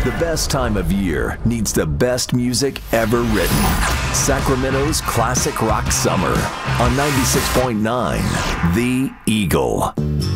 The best time of year needs the best music ever written. Sacramento's Classic Rock Summer on 96.9 The Eagle.